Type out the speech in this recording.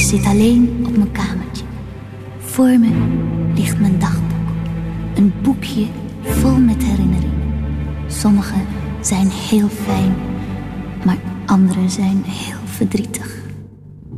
zit alleen op mijn kamertje. Voor me ligt mijn dagboek. Een boekje vol met herinneringen. Sommige zijn heel fijn, maar andere zijn heel verdrietig.